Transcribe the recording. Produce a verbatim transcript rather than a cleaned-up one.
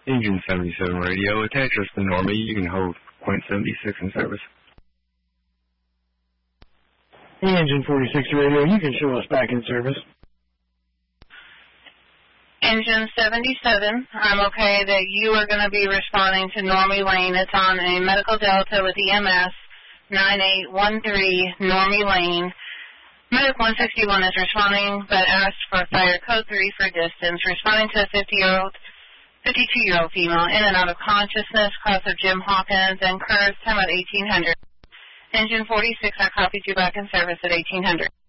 Engine seventy-seven radio, attach us to Normie. You can hold point seven six in service. Engine forty-six radio, you can show us back in service. Engine seventy-seven, I'm okay that you are going to be responding to Normie Lane. It's on a Medical Delta with E M S nine eight one three Normie Lane. Medic one sixty-one is responding, but asked for fire code three for distance. Responding to a fifty-year-old, fifty-two-year-old female in and out of consciousness, cross of Jim Hawkins and Curves, time at eighteen hundred. Engine forty-six, I copied you back in service at eighteen hundred.